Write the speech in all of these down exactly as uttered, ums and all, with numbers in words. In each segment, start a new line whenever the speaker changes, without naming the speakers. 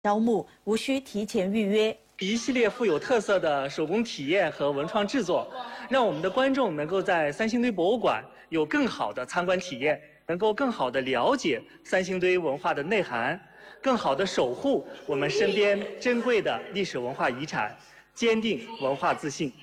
招募，无需提前预约。
一系列富有特色的手工体验和文创制作，让我们的观众能够在三星堆博物馆有更好的参观体验，能够更好的了解三星堆文化的内涵，更好的守护我们身边珍贵的历史文化遗产，坚定文化自信。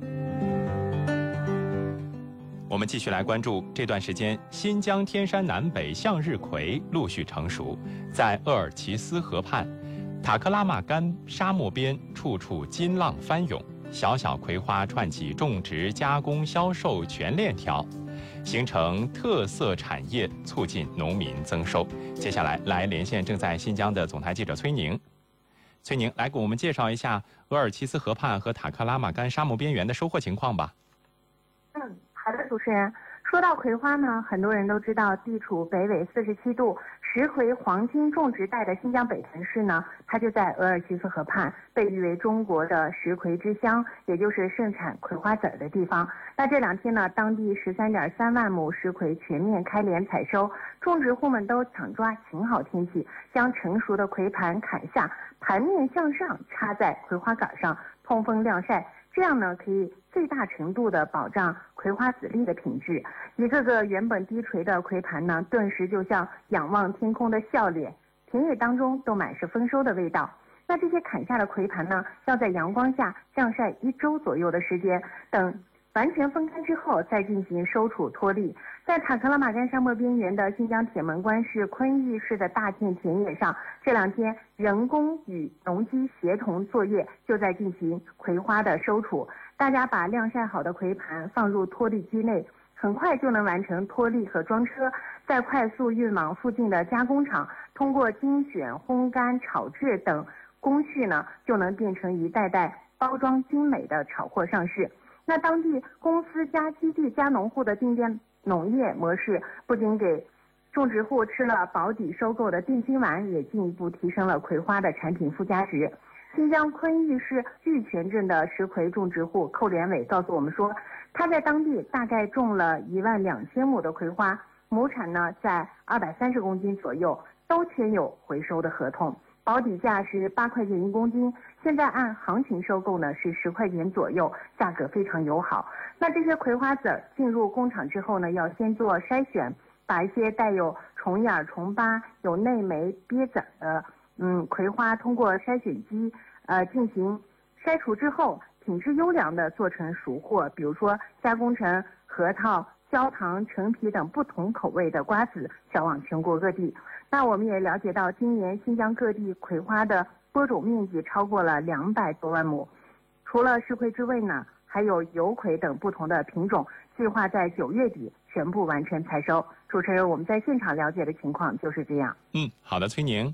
我们继续来关注这段时间，新疆天山南北向日葵陆续成熟，在鄂尔齐斯河畔、塔克拉玛干沙漠边，处处金浪翻涌，小小葵花串起种植、加工、销售全链条，形成特色产业，促进农民增收。接下来，来连线正在新疆的总台记者崔宁。崔宁，来给我们介绍一下鄂尔齐斯河畔和塔克拉玛干沙漠边缘的收获情况吧。
嗯，好的，主持人。说到葵花呢，很多人都知道，地处北纬四十七度、石葵黄金种植带的新疆北屯市呢，它就在鄂尔齐斯河畔，被誉为中国的石葵之乡，也就是盛产葵花籽儿的地方。那这两天呢，当地十三点三万亩石葵全面开镰采收，种植户们都抢抓晴好天气，将成熟的葵盘砍下，盘面向上插在葵花杆上，通风晾晒。这样呢，可以最大程度地保障葵花籽粒的品质。一个个原本低垂的葵盘呢，顿时就像仰望天空的笑脸，田野当中都满是丰收的味道。那这些砍下的葵盘呢，要在阳光下晾晒一周左右的时间，等完全风干之后再进行收储脱粒。在塔克拉玛干沙漠边缘的新疆铁门关市昆玉市的大片田野上，这两天人工与农机协同作业，就在进行葵花的收储。大家把晾晒好的葵盘放入脱粒机内，很快就能完成脱粒和装车，再快速运往附近的加工厂，通过精选、烘干、炒制等工序呢，就能变成一袋袋包装精美的炒货上市。那当地公司加基地加农户的定点农业模式，不仅给种植户吃了保底收购的定心丸，也进一步提升了葵花的产品附加值。新疆昆玉市玉泉镇的石葵种植户寇连伟告诉我们说，他在当地大概种了一万两千亩的葵花，亩产呢在二百三十公斤左右，都签有回收的合同。保底价是八块钱一公斤，现在按行情收购呢是十块钱左右，价格非常友好。那这些葵花籽进入工厂之后呢，要先做筛选，把一些带有虫眼、虫疤、有内霉、鳖籽的嗯葵花通过筛选机呃进行筛除之后，品质优良的做成熟货，比如说加工成核桃、焦糖、橙皮等不同口味的瓜子，销往全国各地。那我们也了解到，今年新疆各地葵花的播种面积超过了两百多万亩。除了石葵之外呢，还有油葵等不同的品种，计划在九月底全部完成采收。主持人，我们在现场了解的情况就是这样。
嗯，好的，崔宁。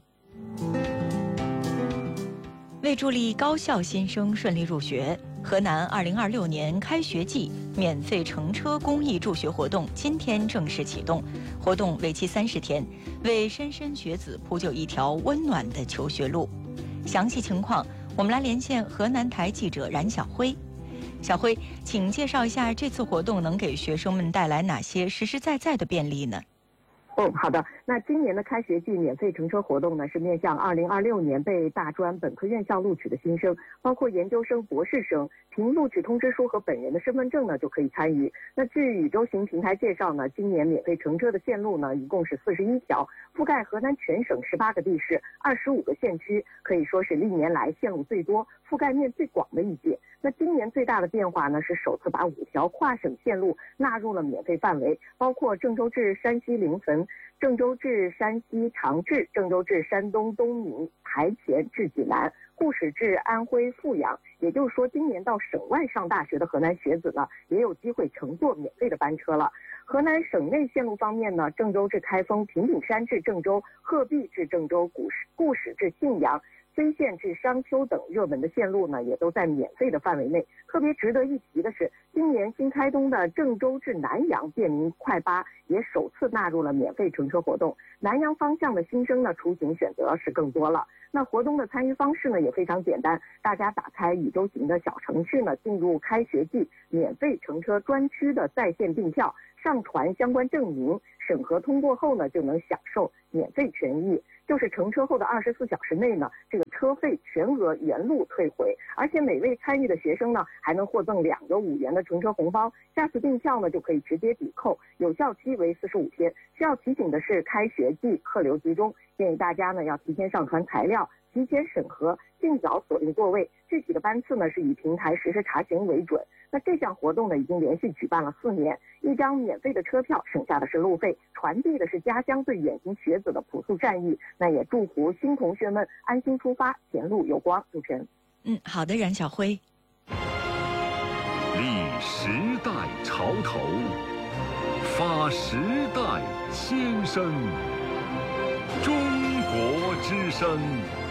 为助力高校新生顺利入学，河南二零二六年开学季免费乘车公益助学活动今天正式启动，活动为期三十天，为莘莘学子铺就一条温暖的求学路。详细情况，我们来连线河南台记者冉晓辉。小辉，请介绍一下这次活动能给学生们带来哪些实实在在的便利呢？
嗯，好的。那今年的开学季免费乘车活动呢，是面向二零二六年被大专本科院校录取的新生，包括研究生、博士生，凭录取通知书和本人的身份证呢就可以参与。那据宇宙行平台介绍呢，今年免费乘车的线路呢一共是四十一条，覆盖河南全省十八个地市、二十五个县区，可以说是历年来线路最多、覆盖面最广的一届。那今年最大的变化呢，是首次把五条跨省线路纳入了免费范围，包括郑州至山西临汾、郑州至山西长治、郑州至山东东宁、台前至济南、护始至安徽阜阳。也就是说，今年到省外上大学的河南学子呢，也有机会乘坐免费的班车了。河南省内线路方面呢，郑州至开封、平顶山至郑州、鹤壁至郑州、固始固始至信阳、睢县至商丘等热门的线路呢，也都在免费的范围内。特别值得一提的是，今年新开通的郑州至南阳便民快巴也首次纳入了免费乘车活动。南阳方向的新生呢，出行选择是更多了。那活动的参与方式呢，也非常简单，大家打开宇宙行的小程序呢，进入开学季免费乘车专区的在线订票，上传相关证明，审核通过后呢，就能享受免费权益。 就是乘车后的二十四小时内呢，这个车费全额原路退回，而且每位参与的学生呢还能获赠两个五元的乘车红包，下次订票呢就可以直接抵扣，有效期为四十五天。需要提醒的是，开学季客流集中，建议大家呢要提前上传材料，提前审核，尽早锁定座位。具体的班次呢是以平台实时查询为准。那这项活动呢已经连续举办了四年，一张免费的车票省下的是路费，传递的是家乡对远行学子的朴素善意。那也祝福新同学们安心出发，前路有光。主持人，
嗯，好的，冉晓辉。
立时代潮头，发时代先声，中国之声。